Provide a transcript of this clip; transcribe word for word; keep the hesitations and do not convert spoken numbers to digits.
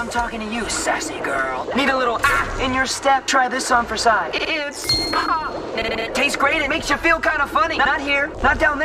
talking to you, sassy girl. Need a little ah in your step? Try this song for size. It's pop. It tastes great. It makes you feel kind of funny. Not here, not down there.